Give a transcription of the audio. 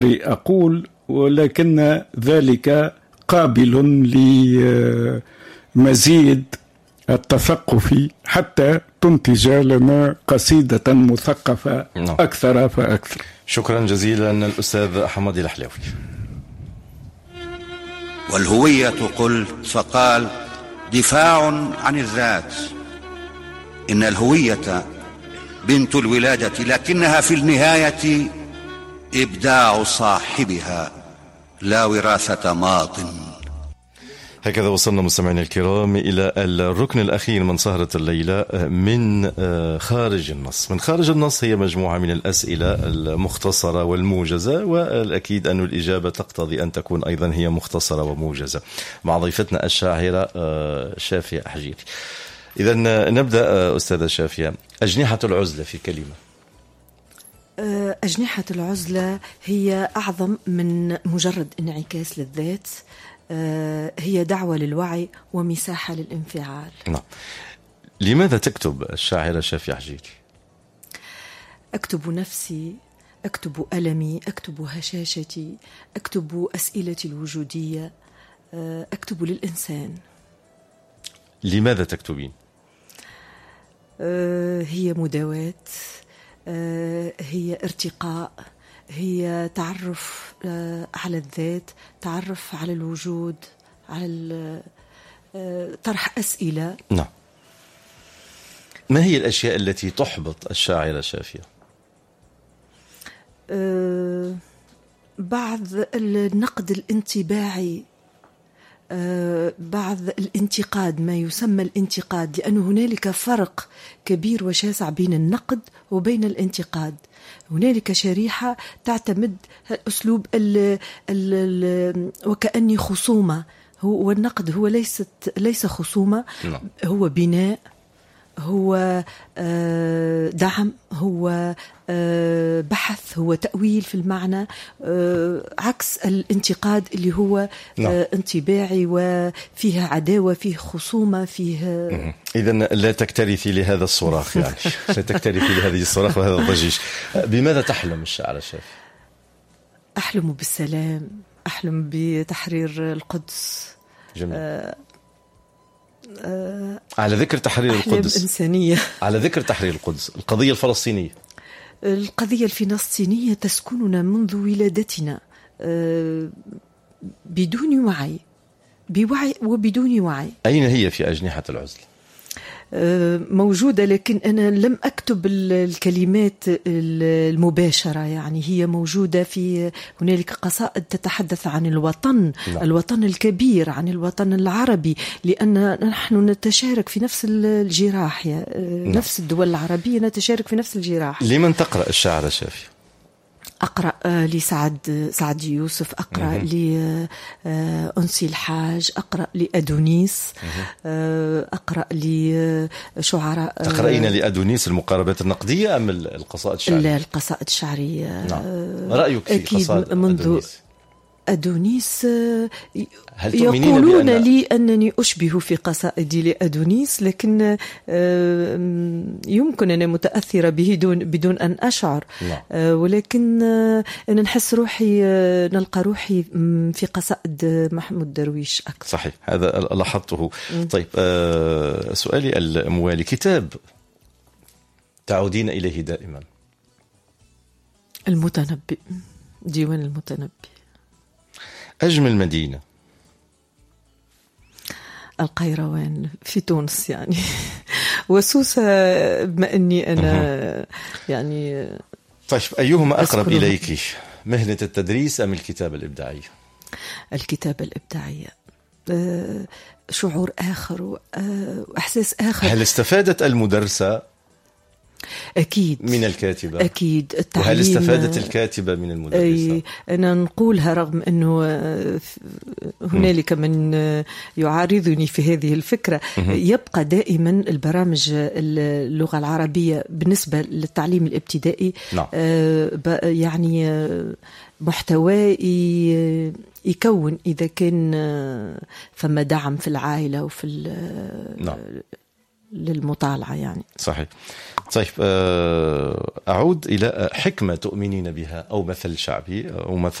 أقول، ولكن ذلك قابل لمزيد التثقف حتى تنتج لنا قصيدة مثقفة أكثر فأكثر. شكرا جزيلا الأستاذ حمادي الحلاوي. والهوية قلت فقال: دفاع عن الذات. إن الهوية بنت الولادة، لكنها في النهاية إبداع صاحبها لا وراثة ماضٍ. هكذا وصلنا مستمعينا الكرام إلى الركن الأخير من سهرة الليلة، من خارج النص. من خارج النص هي مجموعة من الأسئلة المختصرة والموجزة، والأكيد أن الإجابة تقتضي أن تكون أيضا هي مختصرة وموجزة، مع ضيفتنا الشاعرة شافية حجيري. إذا نبدأ أستاذة شافية. أجنحة العزلة في كلمة. أجنحة العزلة هي أعظم من مجرد انعكاس للذات، هي دعوة للوعي ومساحة للانفعال. نعم. لماذا تكتب الشاعرة شافية حجيري؟ أكتب نفسي، أكتب ألمي، أكتب هشاشتي، أكتب أسئلتي الوجودية، أكتب للإنسان. لماذا تكتبين؟ هي مداواة، هي ارتقاء، هي تعرف على الذات، تعرف على الوجود، على طرح أسئلة. نعم. ما هي الأشياء التي تحبط الشاعرة شافية؟ بعض النقد الانطباعي، بعض الانتقاد، ما يسمى الانتقاد، لأن هنالك فرق كبير وشاسع بين النقد وبين الانتقاد. هنالك شريحة تعتمد أسلوب وكأني خصومة، والنقد هو ليس خصومة، هو بناء، هو دعم، هو بحث، هو تأويل في المعنى، عكس الانتقاد اللي هو انطباعي وفيها عداوة، فيه خصومة، فيه. إذن لا تكترثي لهذا الصراخ، يعني لا تكترثي لهذه الصراخ وهذا الضجيج. بماذا تحلم الشاعرة شافية؟ أحلم بالسلام، أحلم بتحرير القدس. جميل. على ذكر تحرير القدس، إنسانية. على ذكر تحرير القدس، القضية الفلسطينية. القضية الفلسطينية تسكننا منذ ولادتنا بدون وعي، بوعي وبدون وعي. أين هي في أجنحة العزلة؟ موجودة، لكن أنا لم أكتب الكلمات المباشرة، يعني هي موجودة في هنالك قصائد تتحدث عن الوطن. لا. الوطن الكبير، عن الوطن العربي، لأن نحن نتشارك في نفس الجراح، نفس الدول العربية نتشارك في نفس الجراح. لمن تقرأ الشاعرة شافية؟ أقرأ لسعد يوسف، أقرأ لأنسي الحاج، أقرأ لأدونيس، أقرأ لشعراء. تقرأين لأدونيس المقاربات النقدية أم القصائد الشعرية؟ لا، القصائد الشعرية. نعم. رأيك في قصائد منذ أدونيس؟ يقولون لي أنني أشبه في قصائدي لأدونيس، لكن يمكن أن متأثرة به بدون أن أشعر. ولكن أنا نحس روحي، نلقى روحي في قصائد محمود درويش أكثر. صحيح، هذا لاحظته. طيب، سؤالي الموالي، كتاب تعودين إليه دائما؟ المتنبي، ديوان المتنبي. أجمل مدينة؟ القيروان في تونس يعني. وسوسة بما أني أنا يعني. طيب، أيهما أقرب إليك، مهنة التدريس أم الكتابة الإبداعية؟ الكتابة الإبداعية، شعور آخر وإحساس آخر. هل استفادت المدرسة أكيد من الكاتبة؟ أكيد. التعليم. وهل استفادت الكاتبة من المدرسة؟ أنا نقولها رغم أنه هنالك من يعارضني في هذه الفكرة. يبقى دائما البرامج اللغة العربية بالنسبة للتعليم الابتدائي يعني محتوى يكون إذا كان فما دعم في العائلة وفي للمطالعة يعني. صحيح. طيب أعود إلى حكمة تؤمنين بها أو مثل شعبي أو مثل